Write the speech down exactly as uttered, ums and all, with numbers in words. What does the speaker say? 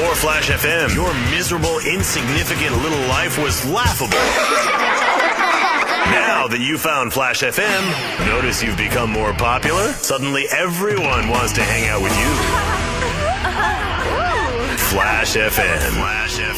Before Flash F M, your miserable, insignificant little life was laughable. Now that you found Flash F M, notice you've become more popular? Suddenly everyone wants to hang out with you. Flash F M. Flash F M.